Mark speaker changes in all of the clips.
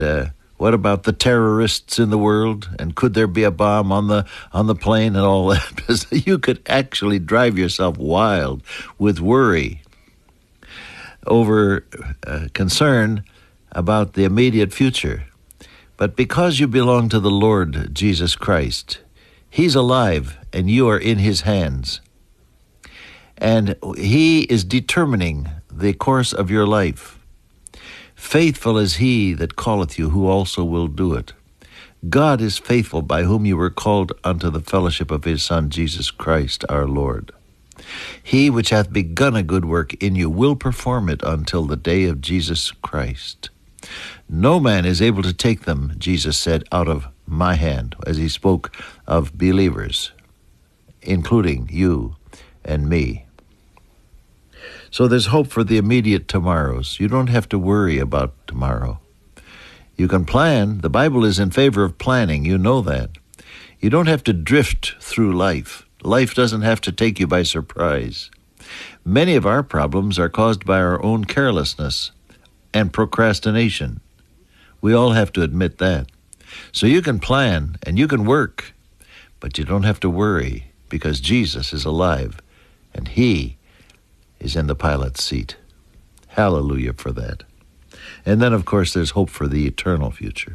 Speaker 1: What about the terrorists in the world? And could there be a bomb on the plane and all that? You could actually drive yourself wild with worry over concern about the immediate future. But because you belong to the Lord Jesus Christ, He's alive and you are in His hands. And He is determining the course of your life. Faithful is He that calleth you, who also will do it. God is faithful, by whom you were called unto the fellowship of His Son, Jesus Christ our Lord. He which hath begun a good work in you will perform it until the day of Jesus Christ. No man is able to take them, Jesus said, out of my hand, as He spoke of believers, including you and me. So there's hope for the immediate tomorrows. You don't have to worry about tomorrow. You can plan. The Bible is in favor of planning. You know that. You don't have to drift through life. Life doesn't have to take you by surprise. Many of our problems are caused by our own carelessness and procrastination. We all have to admit that. So you can plan and you can work, but you don't have to worry because Jesus is alive and He is in the pilot's seat. Hallelujah for that. And then, of course, there's hope for the eternal future.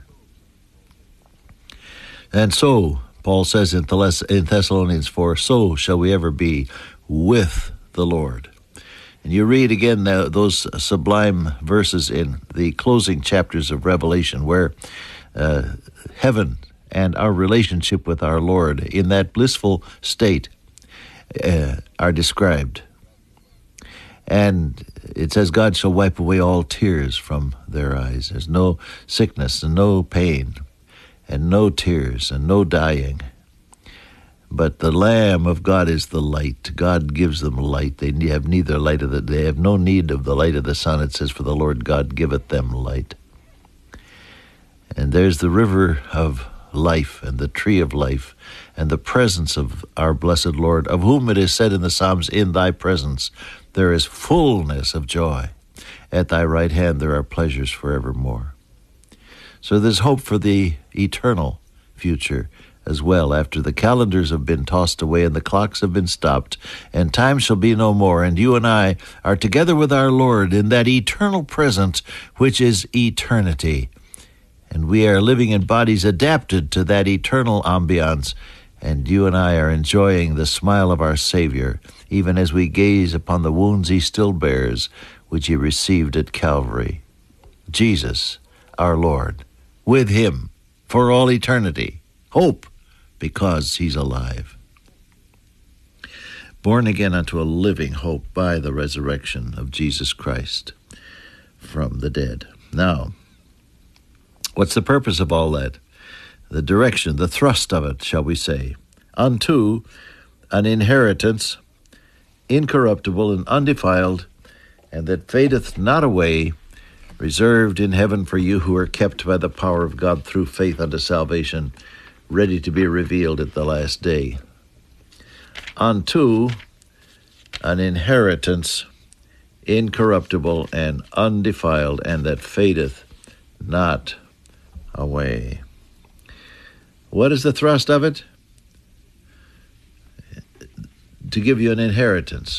Speaker 1: And so, Paul says in Thessalonians 4, so shall we ever be with the Lord. And you read again those sublime verses in the closing chapters of Revelation where heaven and our relationship with our Lord in that blissful state are described. And it says, God shall wipe away all tears from their eyes. There's no sickness and no pain and no tears and no dying. But the Lamb of God is the light. God gives them light. They have neither light of they have no need of the light of the sun. It says, for the Lord God giveth them light. And there's the river of life and the tree of life and the presence of our blessed Lord, of whom it is said in the Psalms, in thy presence there is fullness of joy. At thy right hand there are pleasures forevermore. So there's hope for the eternal future as well, after the calendars have been tossed away and the clocks have been stopped, and time shall be no more, and you and I are together with our Lord in that eternal present, which is eternity. And we are living in bodies adapted to that eternal ambiance, and you and I are enjoying the smile of our Savior, even as we gaze upon the wounds He still bears, which He received at Calvary. Jesus, our Lord, with Him for all eternity. Hope, because He's alive. Born again unto a living hope by the resurrection of Jesus Christ from the dead. Now, what's the purpose of all that? The direction, the thrust of it, shall we say, unto an inheritance incorruptible and undefiled, and that fadeth not away, reserved in heaven for you who are kept by the power of God through faith unto salvation, ready to be revealed at the last day. Unto an inheritance incorruptible and undefiled, and that fadeth not away. What is the thrust of it? To give you an inheritance.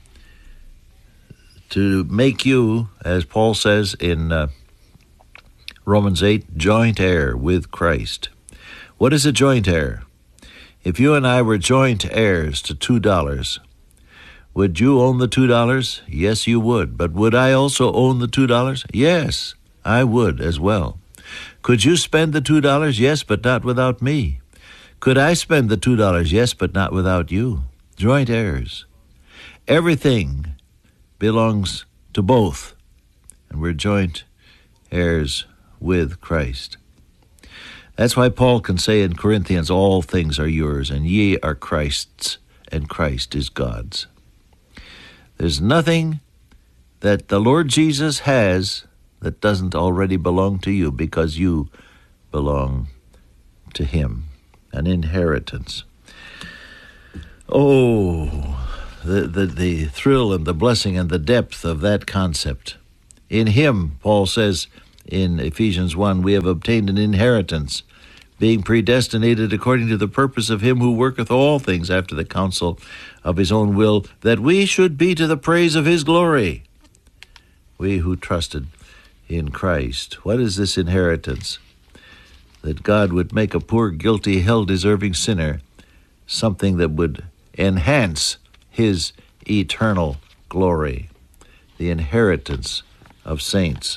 Speaker 1: To make you, as Paul says in Romans 8, joint heir with Christ. What is a joint heir? If you and I were joint heirs to $2, would you own the $2? Yes, you would. But would I also own the $2? Yes, I would as well. Could you spend the $2? Yes, but not without me. Could I spend the $2? Yes, but not without you. Joint heirs. Everything belongs to both, and we're joint heirs with Christ. That's why Paul can say in Corinthians, all things are yours, and ye are Christ's, and Christ is God's. There's nothing that the Lord Jesus has that doesn't already belong to you, because you belong to Him. An inheritance. Oh, the thrill and the blessing and the depth of that concept. In Him, Paul says, in Ephesians 1, we have obtained an inheritance, being predestinated according to the purpose of him who worketh all things after the counsel of his own will, that we should be to the praise of his glory. We who trusted in Christ. What is this inheritance? That God would make a poor, guilty, hell-deserving sinner something that would enhance his eternal glory. The inheritance of saints.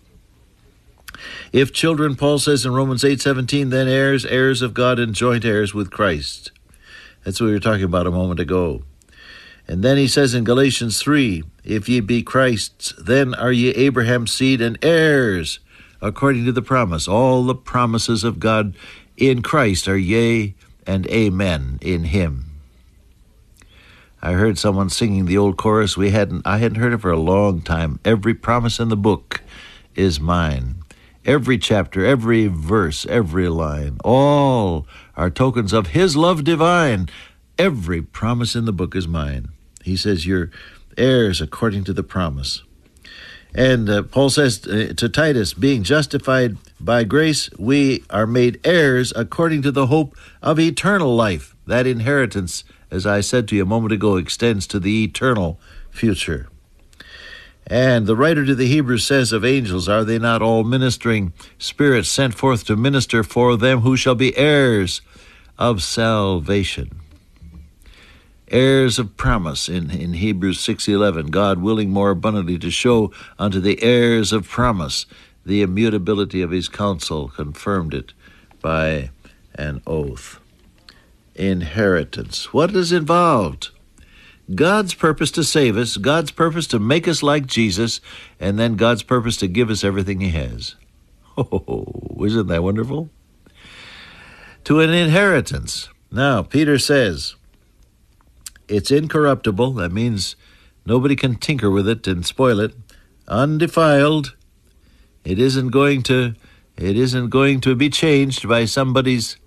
Speaker 1: If children, Paul says in Romans 8:17, then heirs of God and joint heirs with Christ. That's what we were talking about a moment ago. And then he says in Galatians 3, if ye be Christ's, then are ye Abraham's seed and heirs, according to the promise. All the promises of God in Christ are yea and amen in him. I heard someone singing the old chorus. I hadn't heard it for a long time. Every promise in the book is mine. Every chapter, every verse, every line, all are tokens of his love divine. Every promise in the book is mine. He says, you're heirs according to the promise. And Paul says to Titus, being justified by grace, we are made heirs according to the hope of eternal life. That inheritance, as I said to you a moment ago, extends to the eternal future. And the writer to the Hebrews says of angels, are they not all ministering spirits sent forth to minister for them who shall be heirs of salvation? Heirs of promise in Hebrews 6:11, God willing more abundantly to show unto the heirs of promise the immutability of his counsel, confirmed it by an oath. Inheritance. What is involved? God's purpose to save us, God's purpose to make us like Jesus, and then God's purpose to give us everything he has. Oh, isn't that wonderful? To an inheritance. Now, Peter says, it's incorruptible. That means nobody can tinker with it and spoil it. Undefiled. It isn't going to be changed by somebody's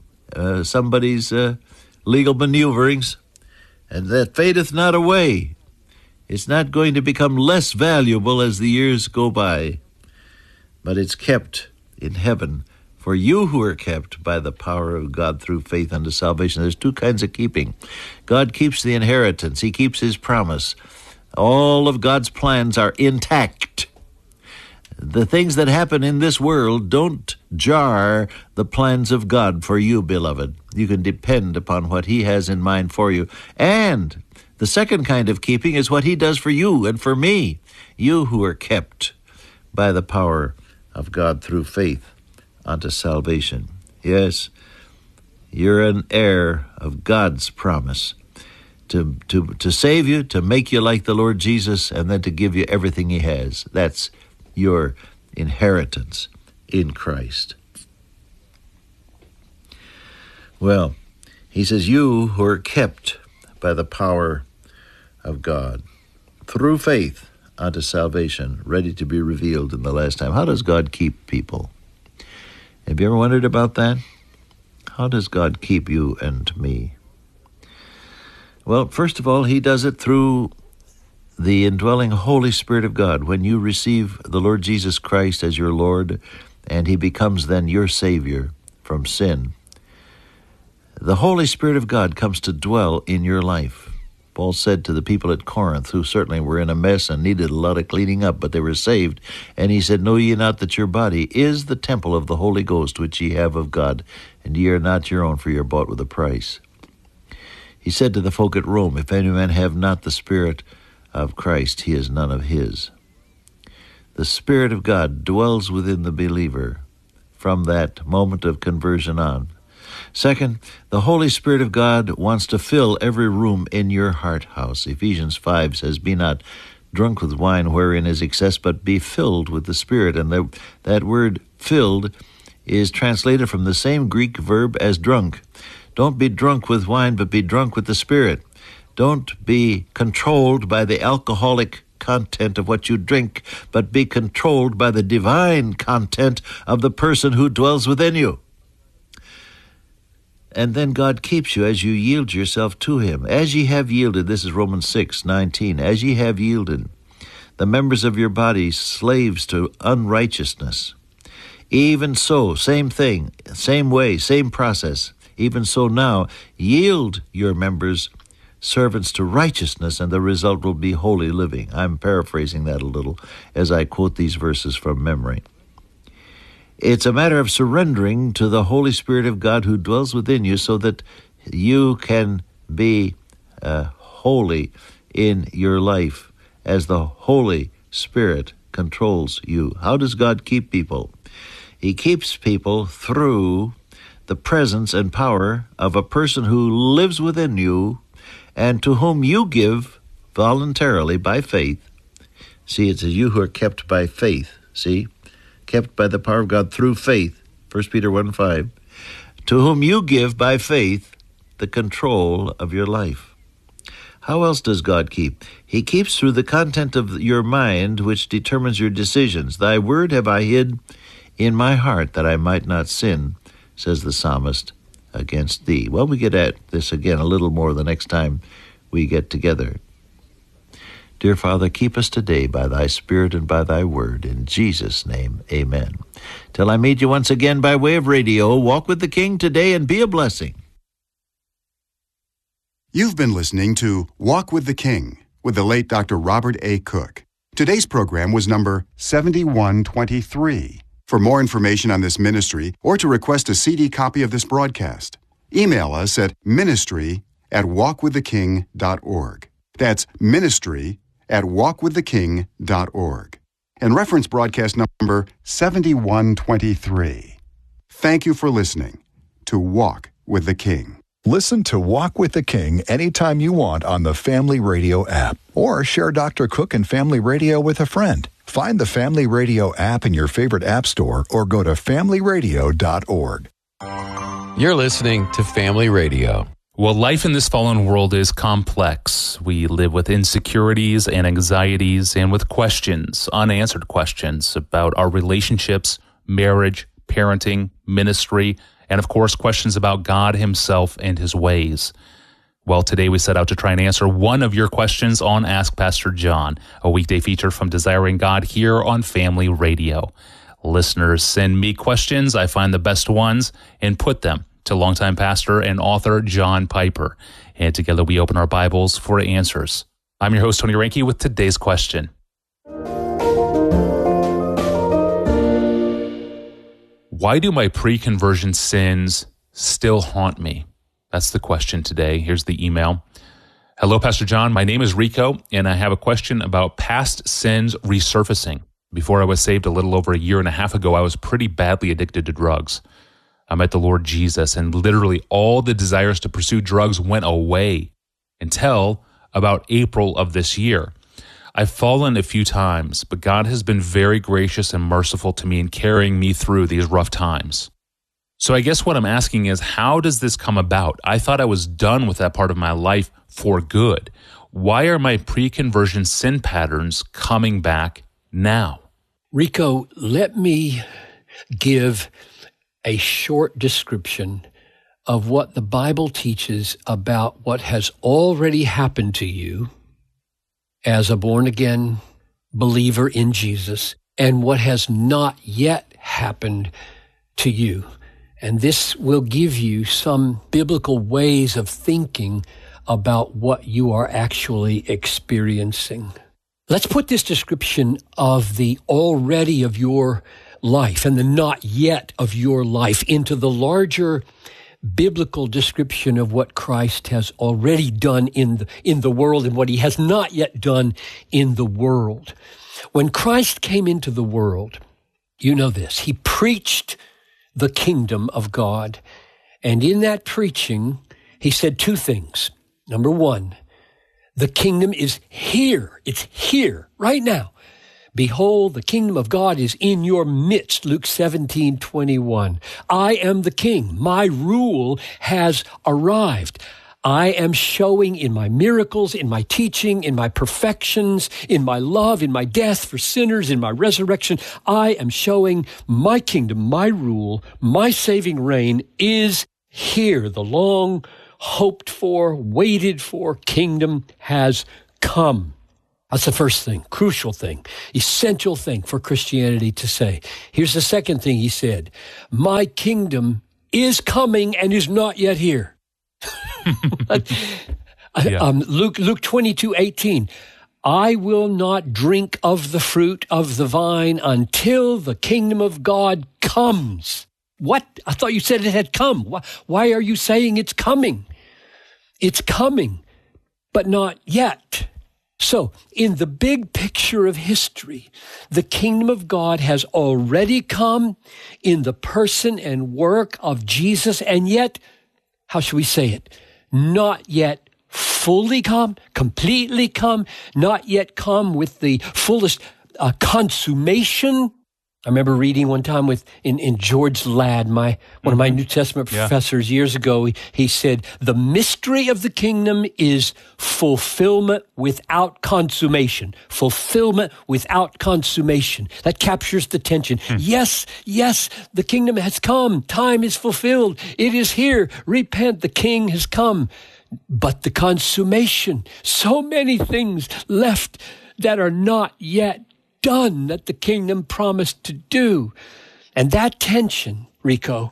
Speaker 1: legal maneuverings. And that fadeth not away. It's not going to become less valuable as the years go by, but it's kept in heaven for you who are kept by the power of God through faith unto salvation. There's two kinds of keeping. God keeps the inheritance. He keeps his promise. All of God's plans are intact. The things that happen in this world don't jar the plans of God for you, beloved. You can depend upon what he has in mind for you. And the second kind of keeping is what he does for you and for me, you who are kept by the power of God through faith unto salvation. Yes, you're an heir of God's promise to save you, to make you like the Lord Jesus, and then to give you everything he has. That's your inheritance in Christ. Well, he says, you who are kept by the power of God through faith unto salvation, ready to be revealed in the last time. How does God keep people? Have you ever wondered about that? How does God keep you and me? Well, first of all, he does it through the indwelling Holy Spirit of God. When you receive the Lord Jesus Christ as your Lord, and he becomes then your Savior from sin, the Holy Spirit of God comes to dwell in your life. Paul said to the people at Corinth, who certainly were in a mess and needed a lot of cleaning up, but they were saved, and he said, know ye not that your body is the temple of the Holy Ghost, which ye have of God, and ye are not your own, for ye are bought with a price. He said to the folk at Rome, if any man have not the Spirit of Christ, he is none of his. The Spirit of God dwells within the believer from that moment of conversion on. Second, the Holy Spirit of God wants to fill every room in your heart house. Ephesians 5 says, be not drunk with wine wherein is excess, but be filled with the Spirit. And that word filled is translated from the same Greek verb as drunk. Don't be drunk with wine, but be drunk with the Spirit. Don't be controlled by the alcoholic content of what you drink, but be controlled by the divine content of the person who dwells within you. And then God keeps you as you yield yourself to him. As ye have yielded, this is Romans 6:19, as ye have yielded the members of your body slaves to unrighteousness, Even so, same thing, same way, same process. Even so now, yield your members servants to righteousness, and the result will be holy living. I'm paraphrasing that a little as I quote these verses from memory. It's a matter of surrendering to the Holy Spirit of God who dwells within you so that you can be holy in your life as the Holy Spirit controls you. How does God keep people? He keeps people through the presence and power of a person who lives within you and to whom you give voluntarily by faith. See, it's you who are kept by faith. See? Kept by the power of God through faith. 1 Peter 1:5. To whom you give by faith the control of your life. How else does God keep? He keeps through the content of your mind, which determines your decisions. Thy word have I hid in my heart, that I might not sin, says the psalmist, against thee. Well, we get at this again a little more the next time we get together. Dear Father, keep us today by thy Spirit and by thy word. In Jesus' name, amen. Till I meet you once again by way of radio, walk with the King today and be a blessing.
Speaker 2: You've been listening to Walk with the King with the late Dr. Robert A. Cook. Today's program was number 7123. For more information on this ministry or to request a CD copy of this broadcast, email us at ministry@walkwiththeking.org. That's ministry@walkwiththeking.org. And reference broadcast number 7123. Thank you for listening to Walk with the King.
Speaker 3: Listen to Walk with the King anytime you want on the Family Radio app, or share Dr. Cook and Family Radio with a friend. Find the Family Radio app in your favorite app store or go to familyradio.org.
Speaker 4: You're listening to Family Radio.
Speaker 5: Well, life in this fallen world is complex. We live with insecurities and anxieties and with questions, unanswered questions about our relationships, marriage, parenting, ministry, and of course, questions about God himself and his ways. Well, today we set out to try and answer one of your questions on Ask Pastor John, a weekday feature from Desiring God here on Family Radio. Listeners send me questions. I find the best ones and put them to longtime pastor and author John Piper. And together we open our Bibles for answers. I'm your host, Tony Reinke, with today's question. Why do my pre-conversion sins still haunt me? That's the question today. Here's the email. Hello, Pastor John. My name is Rico, and I have a question about past sins resurfacing. Before I was saved a little over a year and a half ago, I was pretty badly addicted to drugs. I met the Lord Jesus, and literally all the desires to pursue drugs went away until about April of this year. I've fallen a few times, but God has been very gracious and merciful to me in carrying me through these rough times. So I guess what I'm asking is, how does this come about? I thought I was done with that part of my life for good. Why are my pre-conversion sin patterns coming back now?
Speaker 6: Rico, let me give a short description of what the Bible teaches about what has already happened to you as a born-again believer in Jesus and what has not yet happened to you. And this will give you some biblical ways of thinking about what you are actually experiencing. Let's put this description of the already of your life and the not yet of your life into the larger biblical description of what Christ has already done in the world and what he has not yet done in the world. When Christ came into the world, you know this, he preached the kingdom of God. And in that preaching, he said two things. Number one, the kingdom is here. It's here right now. Behold, the kingdom of God is in your midst, Luke 17:21. I am the king. My rule has arrived. I am showing in my miracles, in my teaching, in my perfections, in my love, in my death for sinners, in my resurrection. I am showing my kingdom, my rule, my saving reign is here. The long hoped for, waited for kingdom has come. That's the first thing, crucial thing, essential thing for Christianity to say. Here's the second thing he said. My kingdom is coming and is not yet here. Luke 22:18. I will not drink of the fruit of the vine until the kingdom of God comes. What? I thought you said it had come. Why are you saying it's coming? It's coming, but not yet. So, in the big picture of history, the kingdom of God has already come in the person and work of Jesus, and yet, how should we say it? Not yet fully come, completely come, not yet come with the fullest consummation. I remember reading one time in George Ladd, one of my New Testament professors years ago, he said, the mystery of the kingdom is fulfillment without consummation. Fulfillment without consummation. That captures the tension. Yes, the kingdom has come. Time is fulfilled. It is here. Repent, the king has come. But the consummation, so many things left that are not yet done that the kingdom promised to do. And that tension, Rico,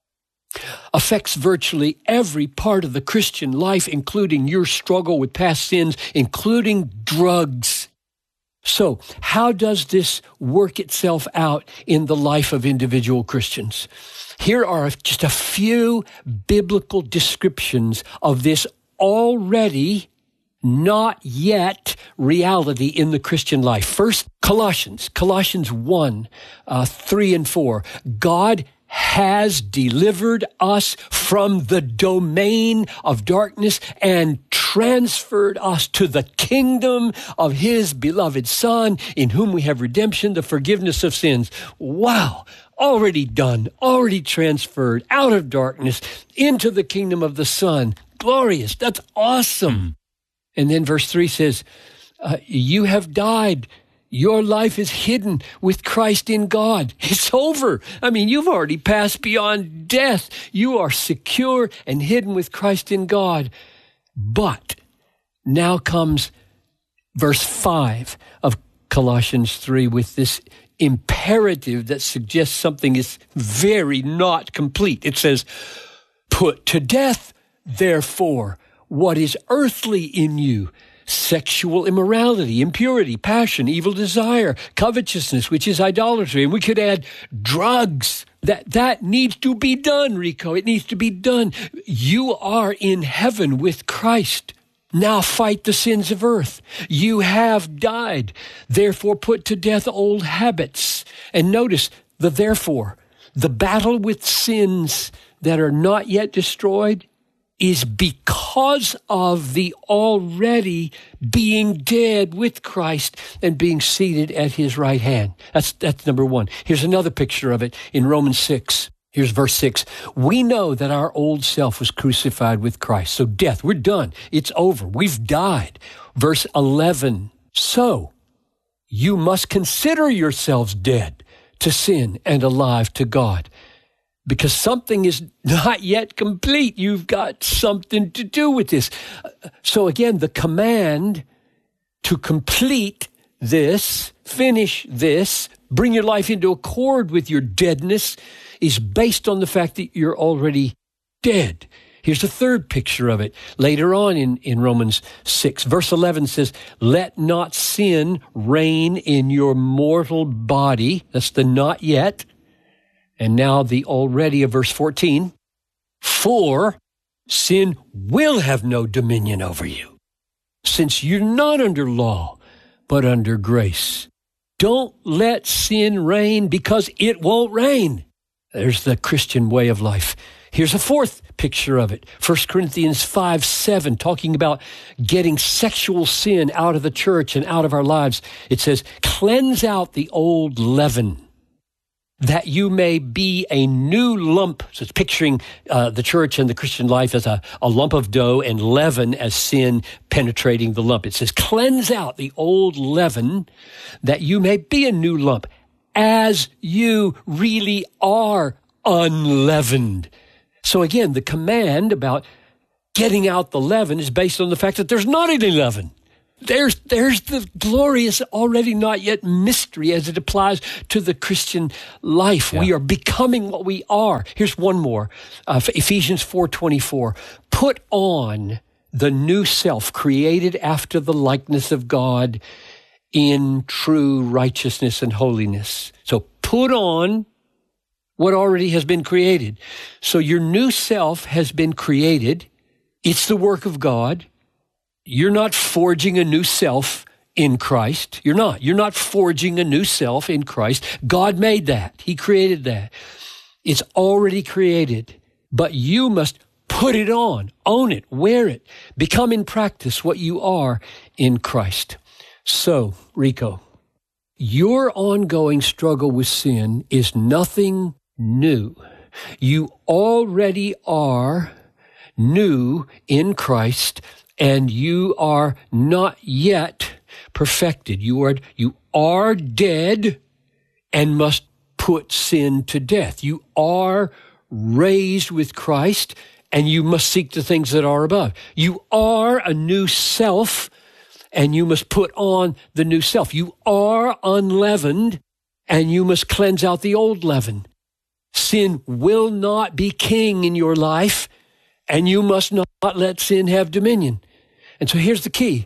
Speaker 6: affects virtually every part of the Christian life, including your struggle with past sins, including drugs. So, how does this work itself out in the life of individual Christians? Here are just a few biblical descriptions of this already not yet reality in the Christian life. First, Colossians 1, 3 and 4. God has delivered us from the domain of darkness and transferred us to the kingdom of his beloved Son, in whom we have redemption, the forgiveness of sins. Wow! Already done, already transferred out of darkness into the kingdom of the Son. Glorious. That's awesome. And then verse 3 says, you have died. Your life is hidden with Christ in God. It's over. I mean, you've already passed beyond death. You are secure and hidden with Christ in God. But now comes verse 5 of Colossians 3 with this imperative that suggests something is very not complete. It says, put to death, therefore, what is earthly in you, sexual immorality, impurity, passion, evil desire, covetousness, which is idolatry. And we could add drugs. That needs to be done, Rico. It needs to be done. You are in heaven with Christ. Now fight the sins of earth. You have died. Therefore put to death old habits. And notice the therefore. The battle with sins that are not yet destroyed is because of the already being dead with Christ and being seated at his right hand. That's number one. Here's another picture of it in Romans 6. Here's verse 6. We know that our old self was crucified with Christ. So death, we're done. It's over. We've died. Verse 11. So you must consider yourselves dead to sin and alive to God. Because something is not yet complete. You've got something to do with this. So again, the command to complete this, finish this, bring your life into accord with your deadness is based on the fact that you're already dead. Here's the third picture of it. Later on in Romans 6, verse 11 says, let not sin reign in your mortal body. That's the not yet. And now the already of verse 14, for sin will have no dominion over you, since you're not under law, but under grace. Don't let sin reign because it won't reign. There's the Christian way of life. Here's a fourth picture of it. 1 Corinthians 5:7, talking about getting sexual sin out of the church and out of our lives. It says, cleanse out the old leaven, that you may be a new lump. So it's picturing the church and the Christian life as a lump of dough and leaven as sin penetrating the lump. It says, cleanse out the old leaven that you may be a new lump as you really are unleavened. So again, the command about getting out the leaven is based on the fact that there's not any leaven. There's the glorious, already not yet mystery as it applies to the Christian life. Yeah. We are becoming what we are. Here's one more. Ephesians 4:24. Put on the new self created after the likeness of God in true righteousness and holiness. So put on what already has been created. So your new self has been created. It's the work of God. You're not forging a new self in Christ. You're not forging a new self in Christ. God made that. He created that. It's already created. But you must put it on, own it, wear it, become in practice what you are in Christ. So, Rico, your ongoing struggle with sin is nothing new. You already are new in Christ, and you are not yet perfected. You are dead and must put sin to death. You are raised with Christ, and you must seek the things that are above. You are a new self, and you must put on the new self. You are unleavened, and you must cleanse out the old leaven. Sin will not be king in your life, and you must not let sin have dominion. And so here's the key.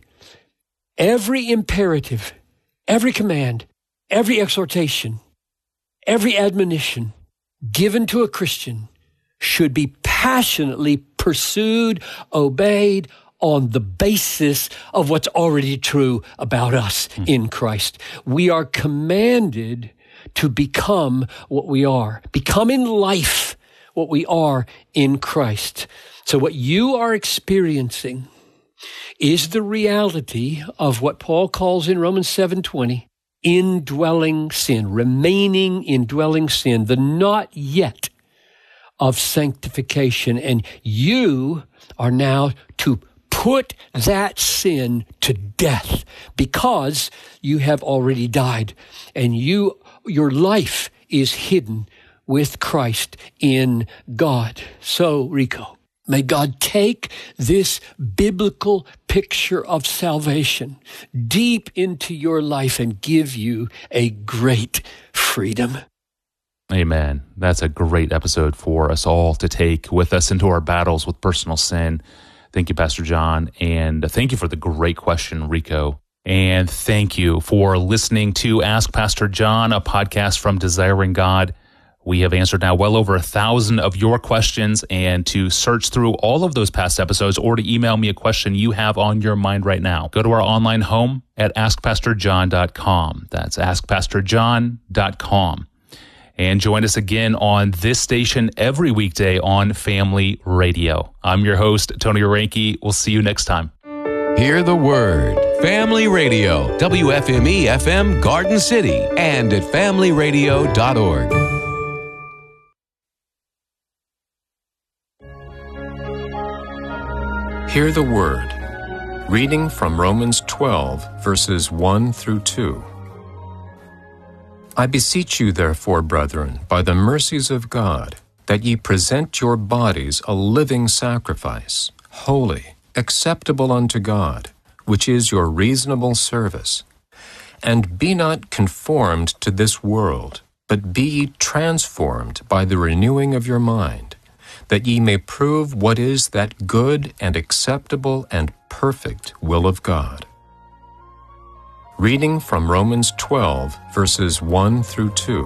Speaker 6: Every imperative, every command, every exhortation, every admonition given to a Christian should be passionately pursued, obeyed on the basis of what's already true about us in Christ. We are commanded to become what we are, become in life what we are in Christ. So what you are experiencing is the reality of what Paul calls in Romans 7:20, indwelling sin, remaining indwelling sin, the not yet of sanctification. And you are now to put that sin to death because you have already died, and your life is hidden with Christ in God. So, Rico, may God take this biblical picture of salvation deep into your life and give you a great freedom.
Speaker 5: Amen. That's a great episode for us all to take with us into our battles with personal sin. Thank you, Pastor John, and thank you for the great question, Rico. And thank you for listening to Ask Pastor John, a podcast from Desiring God. We have answered now well over 1,000 of your questions, and to search through all of those past episodes or to email me a question you have on your mind right now, go to our online home at askpastorjohn.com. That's askpastorjohn.com. And join us again on this station every weekday on Family Radio. I'm your host, Tony Orenke. We'll see you next time.
Speaker 4: Hear the word. Family Radio, WFME FM Garden City, and at familyradio.org.
Speaker 7: Hear the word. Reading from Romans 12, verses 1 through 2. I beseech you, therefore, brethren, by the mercies of God, that ye present your bodies a living sacrifice, holy, acceptable unto God, which is your reasonable service. And be not conformed to this world, but be ye transformed by the renewing of your mind, that ye may prove what is that good and acceptable and perfect will of God. Reading from Romans 12, verses 1 through 2.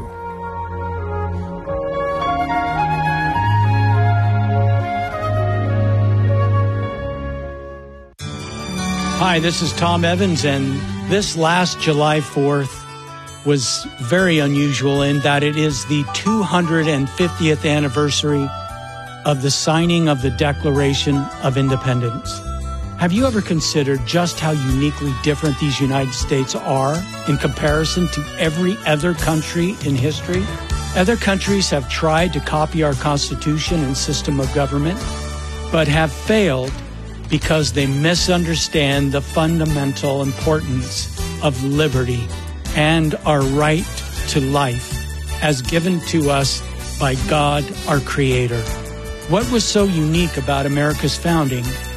Speaker 8: Hi, this is Tom Evans, and this last July 4th was very unusual in that it is the 250th anniversary of the signing of the Declaration of Independence. Have you ever considered just how uniquely different these United States are in comparison to every other country in history? Other countries have tried to copy our Constitution and system of government, but have failed because they misunderstand the fundamental importance of liberty and our right to life as given to us by God, our Creator. What was so unique about America's founding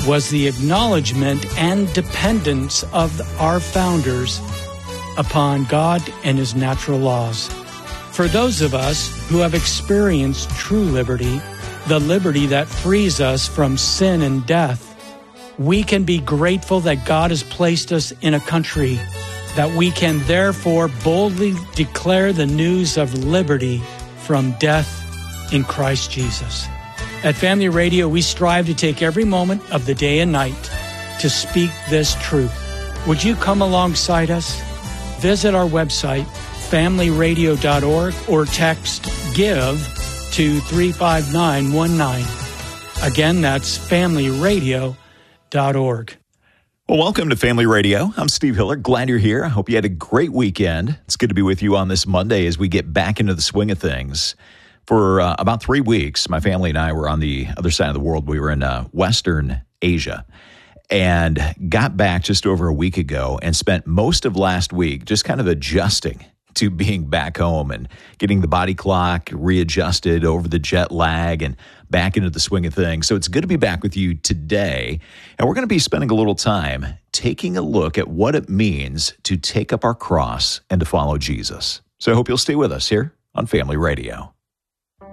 Speaker 8: was the acknowledgement and dependence of our founders upon God and His natural laws. For those of us who have experienced true liberty, the liberty that frees us from sin and death, we can be grateful that God has placed us in a country that we can therefore boldly declare the news of liberty from death in Christ Jesus. At Family Radio, we strive to take every moment of the day and night to speak this truth. Would you come alongside us? Visit our website, familyradio.org, or text GIVE to 35919. Again, that's familyradio.org.
Speaker 9: Well, welcome to Family Radio. I'm Steve Hiller. Glad you're here. I hope you had a great weekend. It's good to be with you on this Monday as we get back into the swing of things. For about 3 weeks, my family and I were on the other side of the world. We were in Western Asia and got back just over a week ago and spent most of last week just kind of adjusting to being back home and getting the body clock readjusted over the jet lag and back into the swing of things. So it's good to be back with you today. And we're going to be spending a little time taking a look at what it means to take up our cross and to follow Jesus. So I hope you'll stay with us here on Family Radio.